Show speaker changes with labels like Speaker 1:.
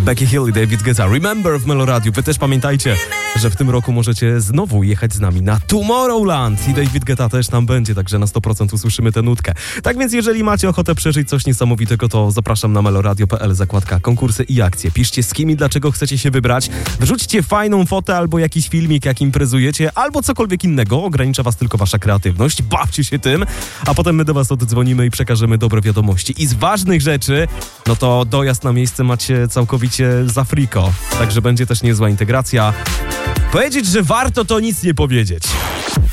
Speaker 1: Becky Hill i David Guetta. Remember w Meloradiu. Wy też pamiętajcie, że w tym roku możecie znowu jechać z nami na Tomorrowland i David Guetta też tam będzie, także na 100% usłyszymy tę nutkę. Tak więc jeżeli macie ochotę przeżyć coś niesamowitego, to zapraszam na meloradio.pl, zakładka konkursy i akcje. Piszcie z kim i dlaczego chcecie się wybrać. Wrzućcie fajną fotę albo jakiś filmik, jak imprezujecie, albo cokolwiek innego. Ogranicza was tylko wasza kreatywność. Bawcie się tym, a potem my do was oddzwonimy i przekażemy dobre wiadomości. I z ważnych rzeczy, no to dojazd na miejsce macie całkowicie za friko. Także będzie też niezła integracja. Powiedzieć, że warto, to nic nie powiedzieć.